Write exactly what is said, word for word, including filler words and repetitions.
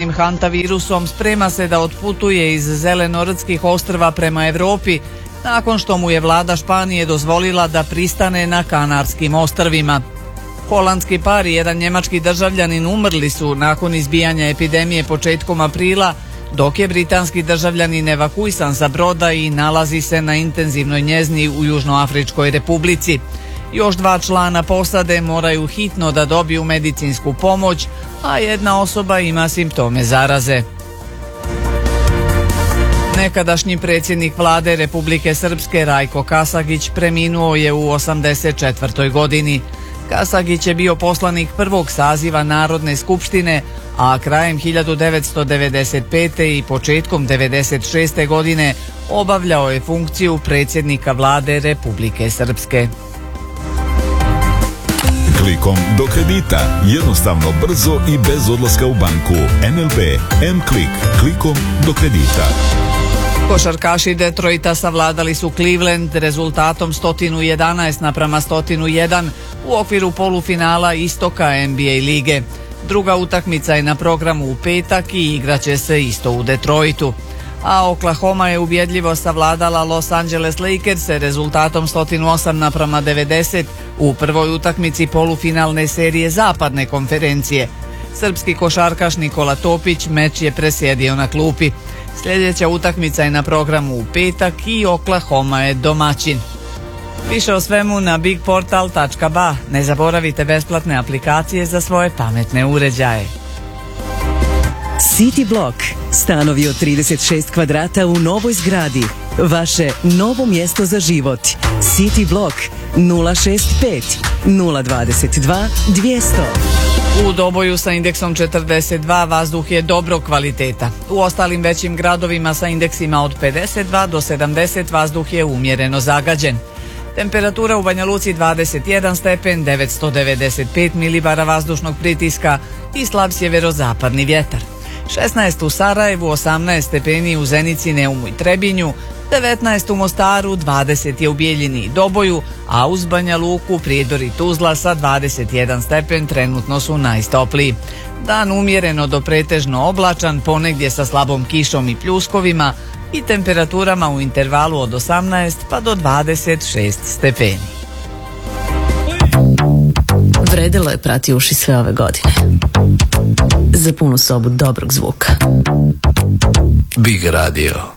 uzročenim hantavirusom sprema se da otputuje iz Zelenorodskih ostrva prema Evropi nakon što mu je vlada Španije dozvolila da pristane na Kanarskim ostrvima. Holandski par i jedan njemački državljanin umrli su nakon izbijanja epidemije početkom aprila, dok je britanski državljanin evakuisan sa broda i nalazi se na intenzivnoj njezdi u Južnoafričkoj Republici. Još dva člana posade moraju hitno da dobiju medicinsku pomoć, a jedna osoba ima simptome zaraze. Nekadašnji predsjednik vlade Republike Srpske Rajko Kasagić preminuo je u osamdeset četvrtoj godini. Kasagić je bio poslanik prvog saziva Narodne skupštine, a krajem hiljadu devetsto devedeset pete i početkom devedeset šeste godine obavljao je funkciju predsjednika vlade Republike Srpske. Klikom do kredita, jednostavno, brzo i bez odlaska u banku. N L B M-Klik, klikom do kredita. Košarkaši Detroita savladali su Cleveland rezultatom sto jedanaest naprama sto jedan u okviru polufinala istoka N B A lige. Druga utakmica je na programu u petak i igraće se isto u Detroitu. A Oklahoma je ubjedljivo savladala Los Angeles Lakers rezultatom sto osam naprama devedeset u prvoj utakmici polufinalne serije zapadne konferencije. Srpski košarkaš Nikola Topić meč je presjedio na klupi. Sljedeća utakmica je na programu u petak i Oklahoma je domaćin. Više o svemu na big portal tačka ba. Ne zaboravite besplatne aplikacije za svoje pametne uređaje. City Block. Stanovi od trideset šest kvadrata u novoj zgradi. Vaše novo mjesto za život. City Block nula šest pet nula dvadeset dva dvjesto. U Doboju sa indeksom četrdeset dva vazduh je dobrog kvaliteta. U ostalim većim gradovima sa indeksima od pedeset dva do sedamdeset vazduh je umjereno zagađen. Temperatura u Banja Luci dvadeset jedan stepen, devetsto devedeset pet milibara vazdušnog pritiska i slab sjeverozapadni vjetar. šesnaest u Sarajevu, osamnaest stepeni u Zenici, Neumu i Trebinju, devetnaest u Mostaru, dvadeset je u Bijeljini i Doboju, a uz Banja Luku, Prijedor i Tuzla sa dvadeset jedan stepen trenutno su najstopliji. Dan umjereno do pretežno oblačan, ponegdje sa slabom kišom i pljuskovima i temperaturama u intervalu od osamnaest pa do dvadeset šest stepeni. Vredelo je prati uši sve ove godine. Za punu sobu dobrog zvuka. Big Radio.